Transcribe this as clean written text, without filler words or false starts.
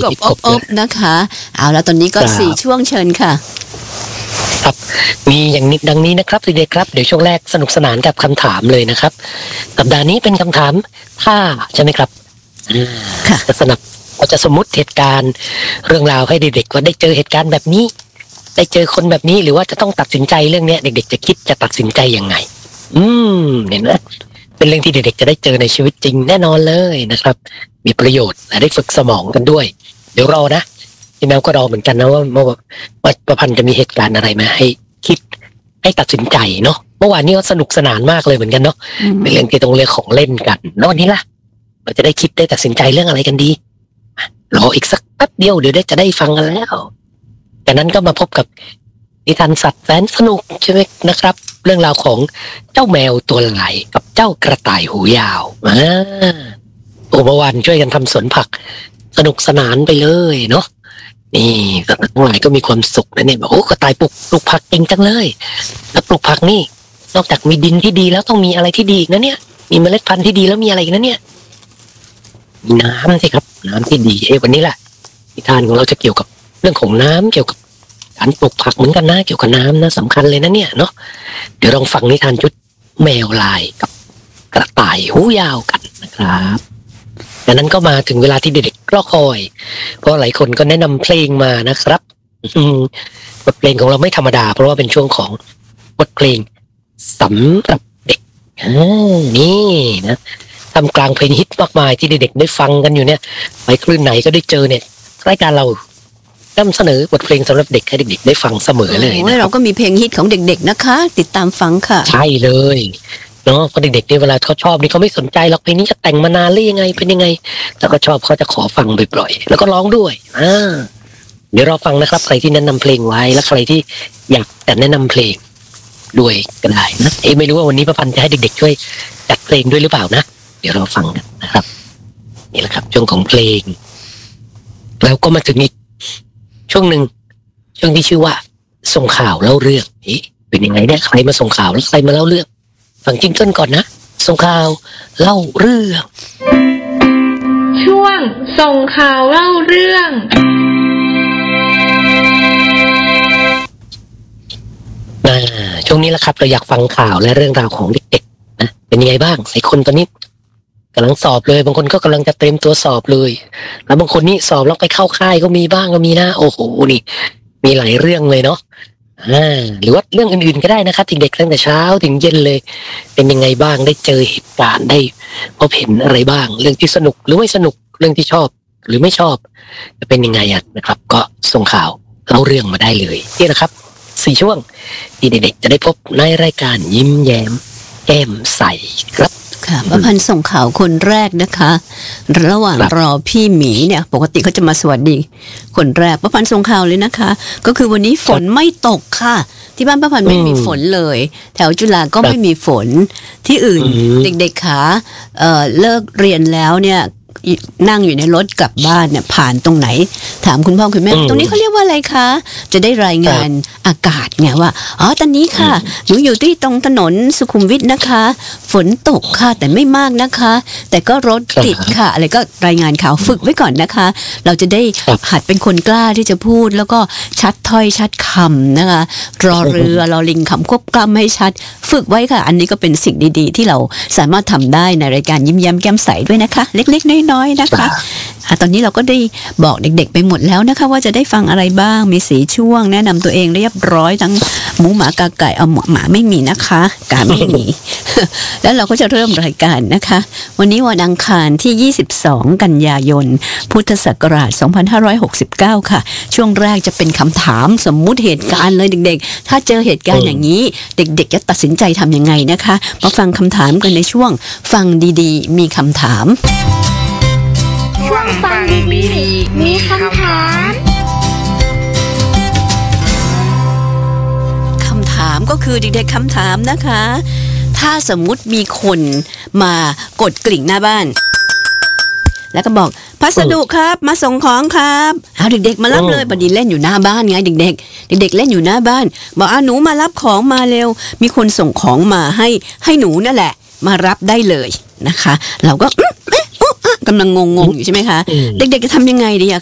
กบอบนะคะเอาแล้วตอนนี้ก็4ช่วงเชิญค่ะครับมีอย่างนี้ดังนี้นะครับเด็กๆครับเดี๋ยวช่วงแรกสนุกสนานกับคำถามเลยนะครับสัปดาห์นี้เป็นคำถามถ้าใช่ไหมครับจะสมมุติเหตุการณ์เรื่องราวให้เด็กๆว่าได้เจอเหตุการณ์แบบนี้ได้เจอคนแบบนี้หรือว่าจะต้องตัดสินใจเรื่องนี้เด็กๆจะคิดจะตัดสินใจยังไงเห็นไหมเป็นเรื่องที่เด็กๆจะได้เจอในชีวิตจริงแน่นอนเลยนะครับมีประโยชน์และได้ฝึกสมองกันด้วยเดี๋ยวรอนะพี่แมวก็รอเหมือนกันนะว่าประพันธ์จะมีเหตุการณ์อะไรมาให้คิดให้ตัดสินใจเนาะเมื่อวานนี้ก็สนุกสนานมากเลยเหมือนกันเนาะเป็นเรื่องที่ต้องเลือกของเล่นกันแล้ววันนี้ล่ะเราจะได้คิดได้ตัดสินใจเรื่องอะไรกันดีรออีกสักแป๊บเดียวเดี๋ยวจะได้ฟังกันแล้วจากนั้นก็มาพบกับนิทานสัตว์แสนสนุกใช่ไหมนะครับเรื่องราวของเจ้าแมวตัวไหลกับเจ้ากระต่ายหูยาวเมื่อวานช่วยกันทำสวนผักสนุกสนานไปเลยเนาะนี่ทั้งหลายก็มีความสุขนะเนี่ยบอกโอ้กระต่ายปลูกผักเองจังเลยแล้วปลูกผักนี่นอกจากมีดินที่ดีแล้วต้องมีอะไรที่ดีอีกนะเนี่ยมีเมล็ดพันธุ์ที่ดีแล้วมีอะไรอีกนะเนี่ยมีน้ำสิครับน้ำที่ดีวันนี้แหละนิทานของเราจะเกี่ยวกับเรื่องของน้ำเกี่ยวกับการปลูกผักเหมือนกันนะเกี่ยวกับน้ำนะสำคัญเลยนะเนี่ยเนาะเดี๋ยวลองฟังนิทานชุดแมวลายกับกระต่ายหูยาวกันนะครับดังนั้นก็มาถึงเวลาที่เด็กๆรอคอยเพราะหลายคนก็แนะนำเพลงมานะครับบทเพลงของเราไม่ธรรมดาเพราะว่าเป็นช่วงของบทเพลงสำหรับเด็กนี่นะทำกลางเพลงฮิตมากมายที่เด็กๆได้ฟังกันอยู่เนี่ยไปคลื่นไหนก็ได้เจอเนี่ยรายการเรานำเสนอบทเพลงสำหรับเด็กให้เด็กๆได้ฟังเสมอเลยนะเราก็มีเพลงฮิตของเด็กๆนะคะติดตามฟังค่ะใช่เลยเนาะเพราะเด็กๆเนี่ยเวลาเขาชอบนี่เขาไม่สนใจหรอกเพลงนี้จะแต่งมานานหรือยังไงเป็นยังไงแล้วก็ชอบเขาจะขอฟังบ่อยๆแล้วก็ร้องด้วยเดี๋ยวเราฟังนะครับใครที่แนะนำเพลงไว้และใครที่อยากจะแนะนำเพลงด้วยก็ได้นะไม่รู้ว่าวันนี้ประพันธ์จะให้เด็กๆช่วยจัดเพลงด้วยหรือเปล่านะเดี๋ยวเราฟังกันนะครับนี่แหละครับช่วงของเพลงแล้วก็มาถึงอีกช่วงหนึ่งช่วงที่ชื่อว่าส่งข่าวเล่าเรื่องเป็นยังไงเนี่ยใครมาส่งข่าวแล้วใครมาเล่าเรื่องฟังจิงเกิลก่อนนะส่งข่าวเล่าเรื่องช่วงส่งข่าวเล่าเรื่องช่วงนี้แหละครับเราอยากฟังข่าวและเรื่องราวของเด็กๆนะเป็นยังไงบ้างหลายคนตอนนี้กำลังสอบเลยบางคนก็กำลังจะเตรียมตัวสอบเลยแล้วบางคนนี่สอบแล้วไปเข้าค่ายก็มีบ้างก็มีนะโอ้โหนี่มีหลายเรื่องเลยเนาะหรือว่าเรื่องอื่นๆก็ได้นะครับเด็กๆตั้งแต่เช้าถึงเย็นเลยเป็นยังไงบ้างได้เจอเหตุการณ์ได้พบเห็นอะไรบ้างเรื่องที่สนุกหรือไม่สนุกเรื่องที่ชอบหรือไม่ชอบจะเป็นยังไงนะครับก็ส่งข่าวเล่าเรื่องมาได้เลยนี่นะครับ4ช่วงที่เด็กๆจะได้พบในรายการยิ้มแย้มแก้มใสครับค่ะประพันธ์ส่งข่าวคนแรกนะคะระหว่างรอพี่หมีเนี่ยปกติเขาจะมาสวัสดีคนแรกประพันธ์ส่งข่าวเลยนะคะก็คือวันนี้ฝนไม่ตกค่ะที่บ้านประพันธ์ไม่มีฝนเลยแถวจุฬาก็ไม่มีฝนที่อื่นเด็กๆค่ะเลิกเรียนแล้วเนี่ยนั่งอยู่ในรถกลับบ้านเนี่ยผ่านตรงไหนถามคุณพ่อคุณแม่ตรงนี้เขาเรียกว่าอะไรคะจะได้รายงานอากาศไงว่าอ๋อตอนนี้ค่ะหนูอยู่ที่ตรงถนนสุขุมวิทนะคะฝนตกค่ะแต่ไม่มากนะคะแต่ก็รถติดค่ะอะไรก็รายงานข่าวฝึกไว้ก่อนนะคะเราจะได้หัดเป็นคนกล้าที่จะพูดแล้วก็ชัดถ้อยชัดคำนะคะรอเรือรอลิงคำควบกล้ำให้ชัดฝึกไว้ค่ะอันนี้ก็เป็นสิ่งดีๆที่เราสามารถทำได้ในรายการยิ้มแย้มแก้มใสด้วยนะคะเล็กๆน้อยๆนะคะตอนนี้เราก็ได้บอกเด็กๆไปหมดแล้วนะคะว่าจะได้ฟังอะไรบ้างมี4ช่วงแนะนำตัวเองเรียบร้อยทั้งหมูหมากาไก่เอาหมาไม่มีนะคะกาไม่มี แล้วเราก็จะเริ่มรายการนะคะวันนี้วันอังคารที่22กันยายนพุทธศักราช2569ค่ะช่วงแรกจะเป็นคำถามสมมุติเหตุการณ์เลยเด็กๆถ้าเจอเหตุการณ์อย่างนี้เด็กๆจะตัดสินใจทำยังไงนะคะมาฟังคำถามกันในช่วงฟังดีๆมีคำถามช่วงฟังดีๆมีคำถามก็คือเด็กๆคำถามนะคะถ้าสมมุติมีคนมากดกริ่งหน้าบ้านแล้วก็บอกพัสดุครับมาส่งของครับเอาเด็กๆมารับเลยพอดีเล่นอยู่หน้าบ้านไงเด็กๆเด็กๆเล่นอยู่หน้าบ้านบอกหนูมารับของมาเร็วมีคนส่งของมาให้หนูนั่นแหละมารับได้เลยนะคะเราก็กำลังงงๆอยู่ใช่ไหมคะเด็กๆจะทำยังไงดีอะ